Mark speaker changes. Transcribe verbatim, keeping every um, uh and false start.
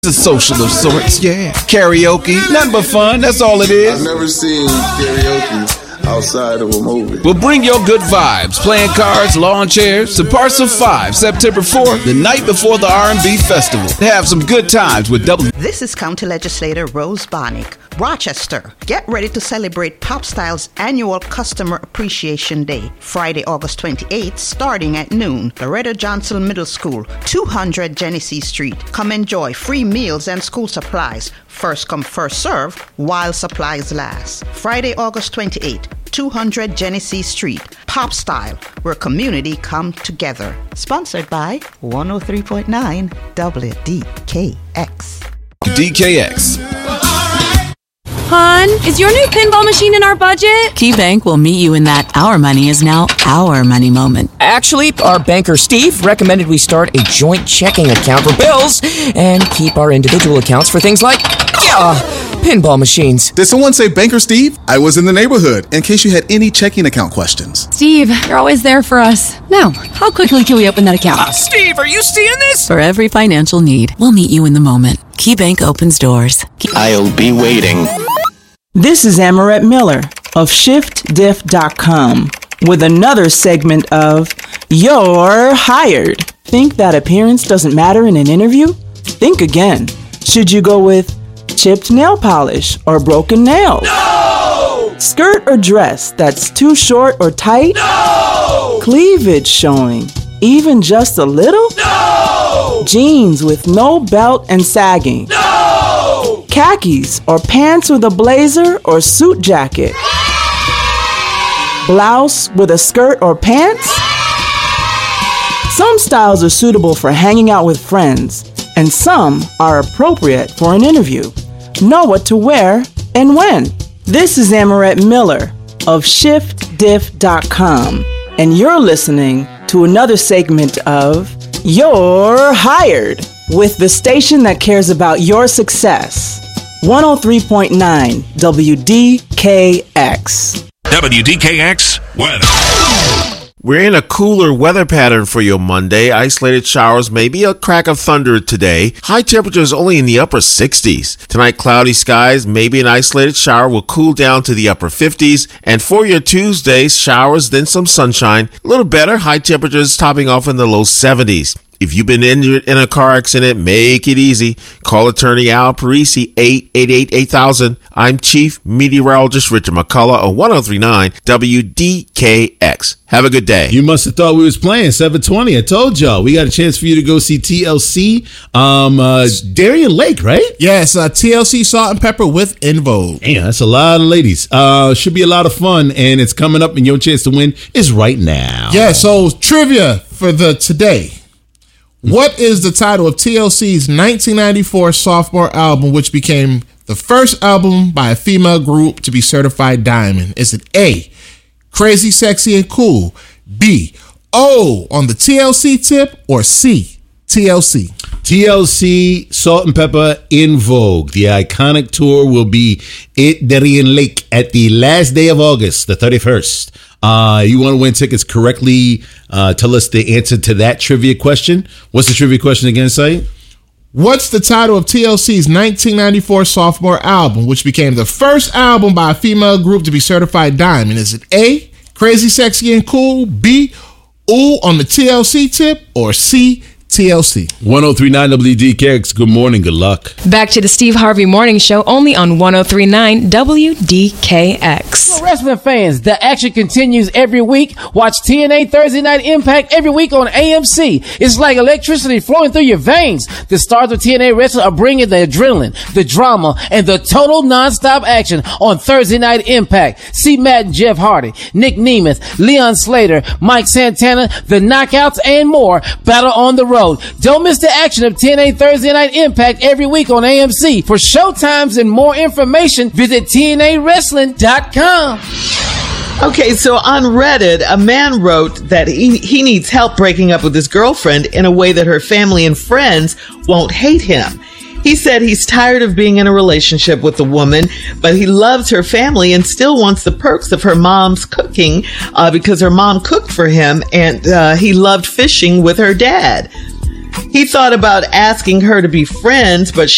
Speaker 1: It's a social of sorts, yeah. Karaoke, nothing but fun, that's all it is.
Speaker 2: I've never seen karaoke outside of a movie.
Speaker 1: Well, bring your good vibes, playing cards, lawn chairs, to Parcel five, September fourth, the night before the R and B Festival. Have some good times with double...
Speaker 3: This is County Legislator Rose Barnick. Rochester, get ready to celebrate PopStyle's annual Customer Appreciation Day, Friday, August twenty-eighth, starting at noon. Loretta Johnson Middle School, two hundred Genesee Street. Come enjoy free meals and school supplies. First come, first serve, while supplies last. Friday, August twenty-eighth, two hundred Genesee Street. PopStyle, where community come together. Sponsored by one oh three point nine W D K X.
Speaker 1: D K X.
Speaker 4: Hon, is your new pinball machine in our budget?
Speaker 5: KeyBank will meet you in that our money is now our money moment.
Speaker 6: Actually, our banker Steve recommended we start a joint checking account for bills and keep our individual accounts for things like, yeah, pinball machines.
Speaker 7: Did someone say Banker Steve? I was in the neighborhood, in case you had any checking account questions.
Speaker 4: Steve, you're always there for us. Now, how quickly can we open that account?
Speaker 6: Uh, Steve, are you seeing this?
Speaker 5: For every financial need, we'll meet you in the moment. KeyBank opens doors.
Speaker 8: I'll be waiting.
Speaker 9: This is Amaret Miller of shift diff dot com with another segment of You're Hired. Think that appearance doesn't matter in an interview? Think again. Should you go with chipped nail polish or broken nails?
Speaker 6: No!
Speaker 9: Skirt or dress that's too short or tight?
Speaker 6: No!
Speaker 9: Cleavage showing, even just a little?
Speaker 6: No!
Speaker 9: Jeans with no belt and sagging?
Speaker 6: No!
Speaker 9: Khakis or pants with a blazer or suit jacket? Blouse with a skirt or pants? Some styles are suitable for hanging out with friends, and some are appropriate for an interview. Know what to wear and when. This is Amaret Miller of shift diff dot com, and you're listening to another segment of You're Hired with the station that cares about your success. one oh three point nine W D K X.
Speaker 10: W D K X weather.
Speaker 11: We're in a cooler weather pattern for your Monday. Isolated showers, maybe a crack of thunder today. High temperatures only in the upper sixties. Tonight, cloudy skies, maybe an isolated shower will cool down to the upper fifties. And for your Tuesday, showers, then some sunshine. A little better, high temperatures topping off in the low seventies. If you've been injured in a car accident, make it easy. Call attorney Al Parisi, eight eight eight, eight thousand. I'm Chief Meteorologist Richard McCullough of one oh three point nine W D K X. Have a good day.
Speaker 12: You must have thought we was playing seven twenty. I told y'all. We got a chance for you to go see T L C. Um, uh, Darien Lake, right?
Speaker 13: Yes, uh, T L C Salt and Pepper with En Vogue.
Speaker 12: Damn, that's a lot of ladies. Uh, should be a lot of fun, and it's coming up, and your chance to win is right now.
Speaker 13: Yeah, so trivia for the today. What is the title of T L C's nineteen ninety-four sophomore album, which became the first album by a female group to be certified diamond? Is it A, Crazy, Sexy, and Cool, B, O, on the T L C tip, or C, T L C?
Speaker 12: T L C, Salt and Pepper, En Vogue. The iconic tour will be at Darien Lake at the last day of August, the thirty-first. Uh, you want to win tickets correctly? Uh, tell us the answer to that trivia question. What's the trivia question again, Saeed?
Speaker 13: What's the title of T L C's nineteen ninety-four sophomore album, which became the first album by a female group to be certified diamond? Is it A, Crazy, Sexy, and Cool, B, Ooh, on the T L C tip, or C, T L C?
Speaker 12: one oh three point nine W D K X. Good morning. Good luck.
Speaker 14: Back to the Steve Harvey Morning Show, only on one oh three point nine W D K X.
Speaker 15: For wrestling fans, the action continues every week. Watch T N A Thursday Night Impact every week on A M C. It's like electricity flowing through your veins. The stars of T N A Wrestling are bringing the adrenaline, the drama, and the total nonstop action on Thursday Night Impact. See Matt and Jeff Hardy, Nick Nemeth, Leon Slater, Mike Santana, the Knockouts, and more battle on the road. Don't miss the action of T N A Thursday Night Impact every week on A M C. For showtimes and more information, visit T N A wrestling dot com.
Speaker 16: Okay, so on Reddit, a man wrote that he, he needs help breaking up with his girlfriend in a way that her family and friends won't hate him. He said he's tired of being in a relationship with the woman, but he loves her family and still wants the perks of her mom's cooking uh, because her mom cooked for him, and uh, he loved fishing with her dad. He thought about asking her to be friends, but